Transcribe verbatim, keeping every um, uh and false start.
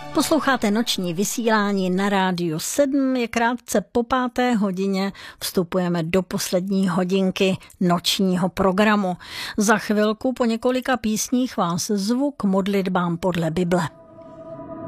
Posloucháte noční vysílání na Rádiu sedm, je krátce po páté hodině, vstupujeme do poslední hodinky nočního programu. Za chvilku po několika písních vás zvu k modlitbám podle Bible.